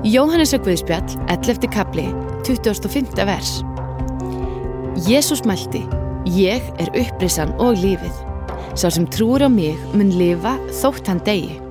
Jóhannesar Guðspjall, 11. kafli, 25. vers. Jesús mælti: Ég er upprissan og lífið. Sá sem trúir á mig mun lifa þótt hann deyi.